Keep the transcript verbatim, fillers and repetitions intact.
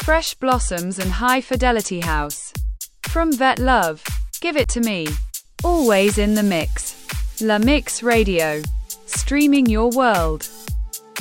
fresh blossoms and high-fidelity house. From Vet Love, Give It To Me. Always in the mix. La Mix Radio. Streaming your world.